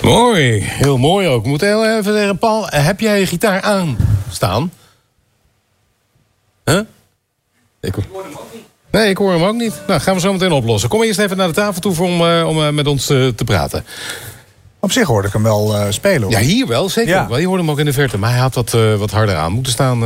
Mooi, heel mooi ook. Ik moet heel even zeggen, Paul, heb jij je gitaar aanstaan? Huh? Ik hoor hem ook niet. Nee, ik hoor hem ook niet. Nou, gaan we zo meteen oplossen. Kom eerst even naar de tafel toe om met ons te praten. Op zich hoorde ik hem wel spelen, hoor. Ja, hier wel, zeker. Ja. Wel. Je hoorde hem ook in de verte. Maar hij had wat harder aan moeten staan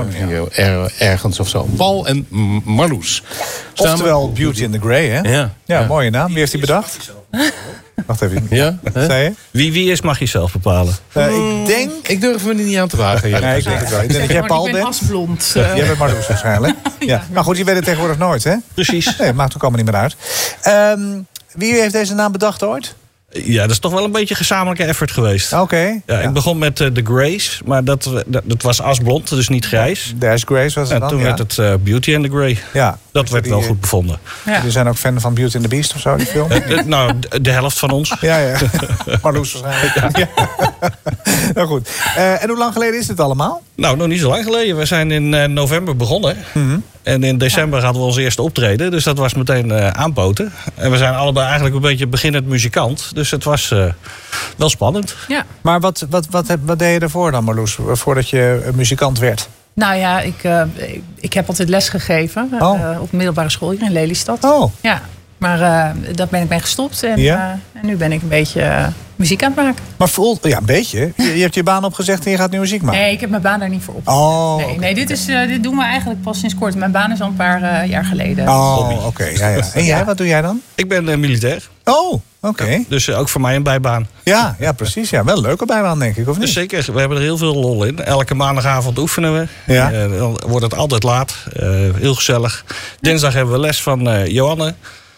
ergens of zo. Paul en Marloes. Oftewel Beauty in the Grey, hè? Ja, mooie naam. Wie heeft die bedacht? Wacht even. Ja? Zei je? Wie is mag je zelf bepalen. Ik durf me er niet aan te wagen. Nee, ik denk het wel. Ik denk dat jij Paul bent. Ik ben asblond. Jij bent Marloes waarschijnlijk. Ja. Maar goed, je weet het tegenwoordig nooit, hè? Precies. Nee, maakt ook allemaal niet meer uit. Wie heeft deze naam bedacht ooit? Ja, dat is toch wel een beetje gezamenlijke effort geweest. Oké. Ja, ik begon met The Grays, maar dat was asblond, dus niet grijs. The Ash Grays was het en dan? toen werd het Beauty and the Grey. Ja. Dat werd wel goed bevonden. Ja. Jullie zijn ook fan van Beauty and the Beast of zo, die film? Nou, de helft van ons. Ja. Marloes waarschijnlijk. Ja. Nou goed. En hoe lang geleden is dit allemaal? Nou, nog niet zo lang geleden. We zijn in november begonnen. Mm-hmm. En in december hadden we ons eerste optreden. Dus dat was meteen aanpoten. En we zijn allebei eigenlijk een beetje beginnend muzikant. Dus het was wel spannend. Ja. Maar wat deed je ervoor dan, Marloes? Voordat je muzikant werd? Nou ja, ik heb altijd les gegeven op middelbare school hier in Lelystad. Oh. Ja, maar daar ben ik mee gestopt. En nu ben ik een beetje muziek aan het maken. Maar een beetje? Je hebt je baan opgezegd en je gaat nu muziek maken? Nee, ik heb mijn baan daar niet voor op. Oh, nee, dit doen we eigenlijk pas sinds kort. Mijn baan is al een paar jaar geleden. Oh, oké. Ja. En jij, wat doe jij dan? Ik ben militair. Oh, oké. Ja, dus ook voor mij een bijbaan. Ja, precies. Ja, wel een leuke bijbaan, denk ik, of niet? Dus zeker, we hebben er heel veel lol in. Elke maandagavond oefenen we. Ja. Dan wordt het altijd laat. Heel gezellig. Dinsdag hebben we les van Johanne.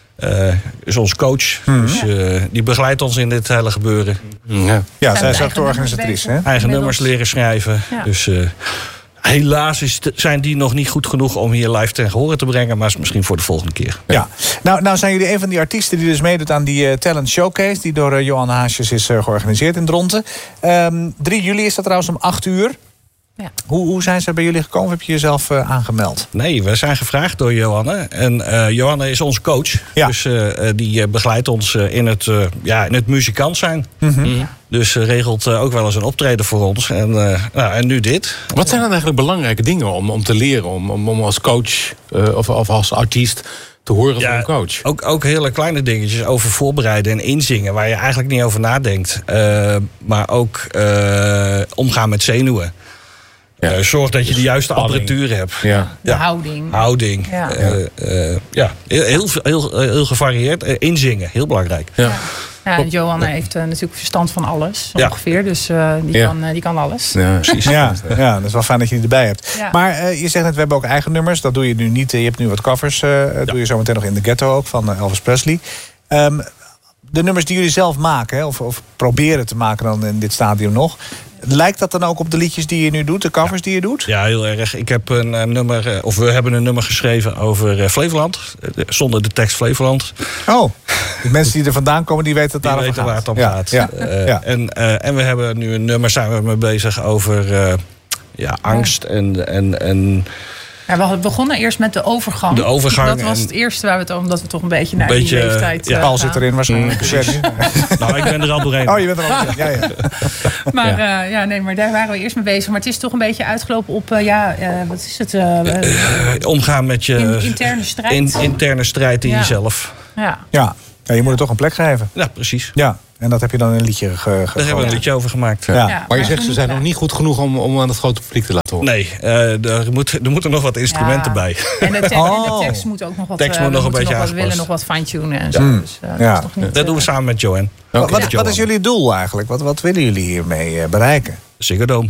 Is ons coach. Dus die begeleidt ons in dit hele gebeuren. Ja, zij is ook de organisatrice, hè? Eigen nummers leren schrijven. Ja. Dus helaas zijn die nog niet goed genoeg om hier live ten gehore te brengen. Maar is misschien voor de volgende keer. Ja. Nou zijn jullie een van die artiesten die dus meedoet aan die Talent Showcase. Die door Johan Haasjes is georganiseerd in Dronten. 3 juli is dat trouwens om 8 uur. Ja. Hoe zijn ze bij jullie gekomen? Heb je jezelf aangemeld? Nee, we zijn gevraagd door Johanne. En Johanne is onze coach. Ja. Dus die begeleidt ons in het muzikant zijn. Mm-hmm. Dus regelt ook wel eens een optreden voor ons. En nu dit. Wat zijn dan eigenlijk belangrijke dingen om te leren? Om als coach of als artiest te horen van een coach? Ook hele kleine dingetjes over voorbereiden en inzingen. Waar je eigenlijk niet over nadenkt. Maar ook omgaan met zenuwen. Ja. Zorg dat je de juiste apparatuur hebt. Ja. De houding. Ja. Heel gevarieerd. Inzingen, heel belangrijk. Ja. Ja, Johanne heeft natuurlijk verstand van alles, ongeveer. Dus die kan alles. Ja, precies. Ja, dat is wel fijn dat je die erbij hebt. Ja. Maar je zegt net, we hebben ook eigen nummers. Dat doe je nu niet. Je hebt nu wat covers. Doe je zo meteen nog in de Ghetto ook, van Elvis Presley. De nummers die jullie zelf maken, of proberen te maken dan in dit stadium nog. Lijkt dat dan ook op de liedjes die je nu doet, de covers die je doet? Ja, heel erg. Ik heb een nummer, of we hebben een nummer geschreven over Flevoland. Zonder de tekst Flevoland. Oh, de mensen die er vandaan komen, die weten waar het om gaat. Ja. En we hebben nu een nummer, zijn we mee bezig over angst en Ja, we begonnen eerst met de overgang. De overgang. Dat was het eerste waar we het omdat we toch een beetje naar die leeftijd Paul zit erin waarschijnlijk. Nou, ik ben er al doorheen. Oh, je bent er al doorheen. Ja. Maar maar daar waren we eerst mee bezig. Maar het is toch een beetje uitgelopen op, wat is het? Omgaan met je interne strijd. Interne strijd in jezelf. Ja, je moet het toch een plek geven. Ja, precies. Ja. En dat heb je dan in een liedje Daar hebben we een liedje over gemaakt. Ja. Maar je zegt, ze zijn nog niet goed genoeg om aan het grote publiek te laten horen. Nee, er moeten nog wat instrumenten bij. En de tekst moet ook nog wat. We willen nog wat fine-tunen en zo. Dus, dat doen we samen met Joanne. Wat is jullie doel eigenlijk? Wat willen jullie hiermee bereiken? Ziggo Dome.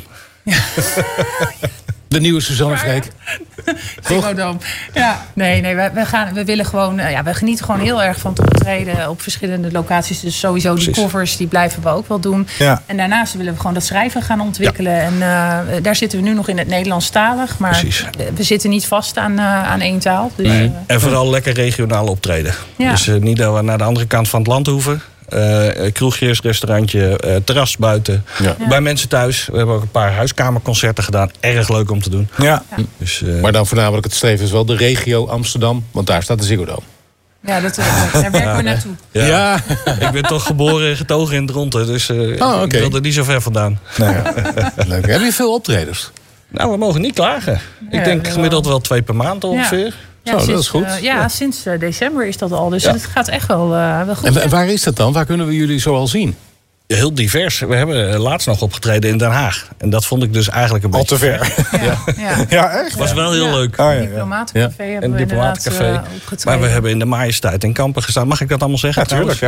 De nieuwe Suzanne Freek. Ziggo Dome. Ja. Nee, we willen gewoon. We genieten gewoon heel erg van het optreden op verschillende locaties. Dus sowieso die covers, die blijven we ook wel doen. Ja. En daarnaast willen we gewoon dat schrijven gaan ontwikkelen. Ja. En daar zitten we nu nog in het Nederlandstalig. Maar we zitten niet vast aan één taal. Dus, en vooral lekker regionaal optreden. Ja. Dus niet dat we naar de andere kant van het land hoeven. Kroegjes, restaurantje, terras buiten. Ja. Bij mensen thuis. We hebben ook een paar huiskamerconcerten gedaan. Erg leuk om te doen. Ja. Dus, maar dan voornamelijk het streven is wel de regio Amsterdam. Want daar staat de Ziggo Dome. Ja, daar werken we naartoe. Ja. Ik ben toch geboren en getogen in Dronten. Dus ik wil er niet zo ver vandaan. Nee. Leuk. Heb je veel optredens? Nou, we mogen niet klagen. Ik denk gemiddeld wel 2 per maand ongeveer. Ja, zo, dat is goed. Sinds december is dat al. Dus het gaat echt wel goed. En waar is dat dan? Waar kunnen we jullie zo al zien? Heel divers. We hebben laatst nog opgetreden in Den Haag. En dat vond ik dus eigenlijk een beetje... Al te ver. Ja, echt? Was wel heel leuk. Diplomatencafé hebben we inderdaad opgetreden. Maar we hebben in de Majesteit in Kampen gestaan. Mag ik dat allemaal zeggen? Natuurlijk,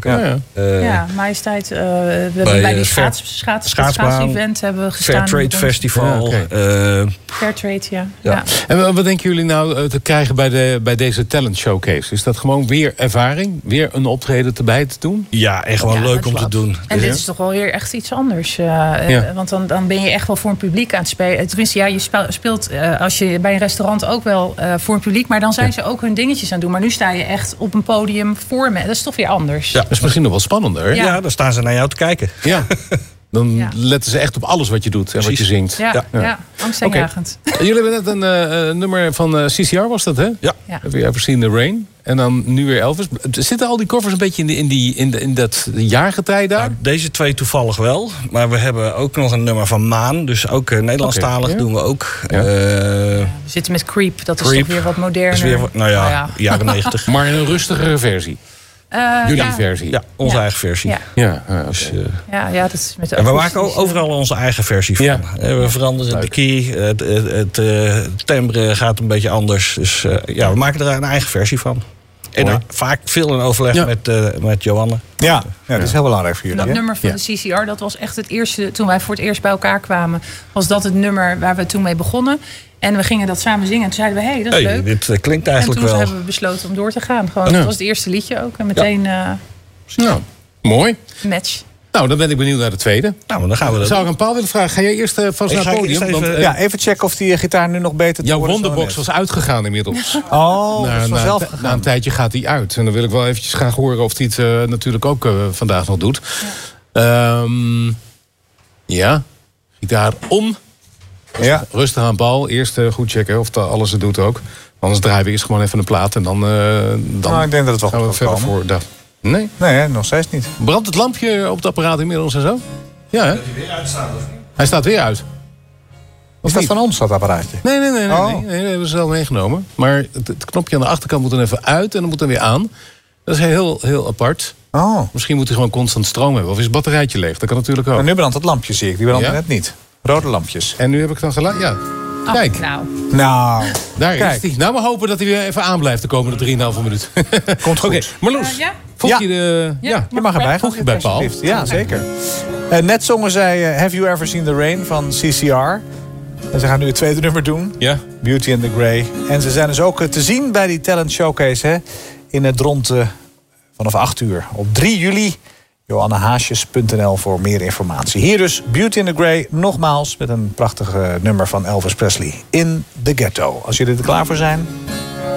Majesteit. We hebben bij die schaatsevent hebben we gestaan. Fairtrade Festival. Fairtrade, ja. En wat denken jullie nou te krijgen bij deze talent showcase? Is dat gewoon weer ervaring? Weer een optreden erbij te doen? Ja, en gewoon leuk om te doen. En dit is toch wel weer echt iets anders. Want dan ben je echt wel voor een publiek aan het spelen. Tenminste, je speelt als je bij een restaurant ook wel voor een publiek. Maar dan zijn ze ook hun dingetjes aan het doen. Maar nu sta je echt op een podium voor me. Dat is toch weer anders. Ja, dat is misschien nog wel spannender. Ja, dan staan ze naar jou te kijken. Ja. Dan letten ze echt op alles wat je doet en wat je zingt. Ja. Angstaanjagend. Jullie hebben net een nummer van CCR, was dat, hè? Ja. Have you ever seen the rain? En dan nu weer Elvis. Zitten al die covers een beetje in dat jaargetij daar? Nou, deze 2 toevallig wel. Maar we hebben ook nog een nummer van Maan. Dus ook Nederlandstalig doen we ook. Ja. We zitten met Creep. Dat is toch weer wat moderner. Jaren 90. Maar in een rustigere versie. Jullie versie? Ja, onze eigen versie. Ja, dat is met en we maken overal onze eigen versie van. Ja. We veranderen de key. Het timbre gaat een beetje anders. Dus we maken er een eigen versie van. En vaak veel in overleg met Johanne. Ja, dat is heel belangrijk voor jullie. Dat nummer van de CCR, dat was echt het eerste. Toen wij voor het eerst bij elkaar kwamen, was dat het nummer waar we toen mee begonnen. En we gingen dat samen zingen. En toen zeiden we, dat is leuk. Dit klinkt eigenlijk wel. En toen hebben we besloten om door te gaan. Gewoon, dat was het eerste liedje ook. En meteen... mooi. Match. Nou, dan ben ik benieuwd naar de tweede. Nou, dan gaan we dat. Zou ik aan Paul willen vragen? Ga jij eerst vast naar het podium? Even checken of die gitaar nu nog beter te jouw wonderbox was uitgegaan inmiddels. Na een tijdje gaat die uit. En dan wil ik wel eventjes graag horen of hij het natuurlijk ook vandaag nog doet. Gitaar om. Ja. Rustig aan Paul. Eerst goed checken of alles het doet ook. Anders draaien we eerst gewoon even een plaat. En dan ik denk dat het wel gaan we verder voor. Nee? Nee, nog steeds niet. Brandt het lampje op het apparaat inmiddels en zo? Ja, hè? Dat hij weer uitstaat of niet? Hij staat weer uit. Is dat van ons, dat apparaatje? Nee, dat hebben we zelf meegenomen. Maar het knopje aan de achterkant moet dan even uit en dan moet dan weer aan. Dat is heel, heel apart. Misschien moet hij gewoon constant stroom hebben. Of is het batterijtje leeg? Dat kan natuurlijk ook. Maar nu brandt het lampje, zie ik. Die brandt net niet. Rode lampjes. En nu heb ik dan geluid. Ja. Kijk. Nou. Daar is hij. Nou, we hopen dat hij weer even aanblijft de komende 3,5 minuut. Komt goed. Oké, Marloes. Voeg je je mag erbij. Voeg je bij Paul. Ja, zeker. Net zongen zij Have You Ever Seen the Rain van CCR. En ze gaan nu het tweede nummer doen. Ja. Beauty and the Grey. En ze zijn dus ook te zien bij die talent showcase in het Dronten vanaf 8 uur. Op 3 juli. JohanneHaasjes.nl voor meer informatie. Hier dus Beauty and the Grey, nogmaals met een prachtig nummer van Elvis Presley. In the Ghetto. Als jullie er klaar voor zijn...